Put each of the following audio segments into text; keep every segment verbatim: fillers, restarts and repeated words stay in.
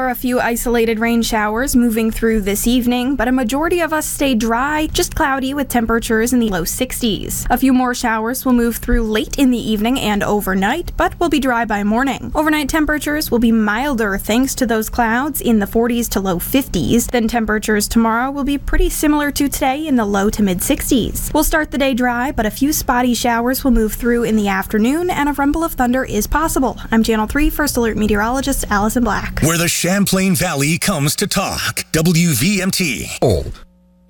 are a few isolated rain showers moving through this evening, but a majority of us stay dry, just cloudy with temperatures in the low sixties. A few more showers will move through late in the evening and overnight, but will be dry by morning. Overnight temperatures will be milder thanks to those clouds in the forties to low fifties. Then temperatures tomorrow will be pretty similar to today in the low to mid sixties. We'll start the day dry, but a few spotty showers will move through in the afternoon, and a rumble of thunder is possible. I'm Channel three First Alert meteorologist Allison Black. Where the Champlain Valley comes to talk. W V M T. Old.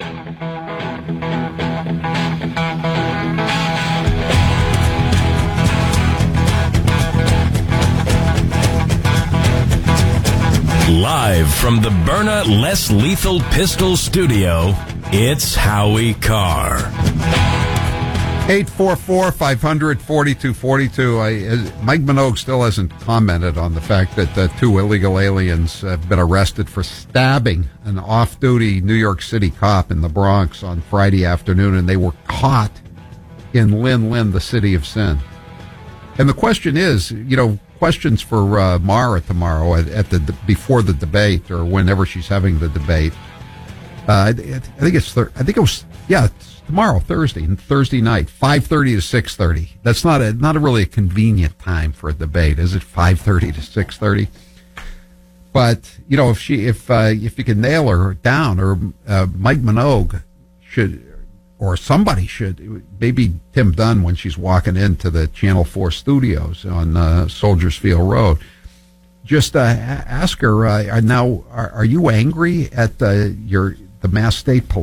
Live from the Byrna Less Lethal Pistol Studio, it's Howie Carr. eight four four, five hundred, forty-two forty-two. I, uh, Mike Minogue still hasn't commented on the fact that uh, two illegal aliens have been arrested for stabbing an off-duty New York City cop in the Bronx on Friday afternoon, and they were caught in Lynn Lynn, the city of sin. And the question is, you know, questions for uh, Mara tomorrow at, at the before the debate or whenever she's having the debate. Uh, I, I think it's thir- I think it was yeah it's tomorrow Thursday Thursday night five thirty to six thirty. That's not a not a really a convenient time for a debate, is it? Five thirty to six thirty. But you know if she if uh, if you can nail her down, or uh, Mike Minogue should. Or somebody should, maybe Tim Dunn when she's walking into the Channel four studios on uh, Soldiers Field Road. Just uh, ask her, uh, now, are, are you angry at uh, your the Mass State Police?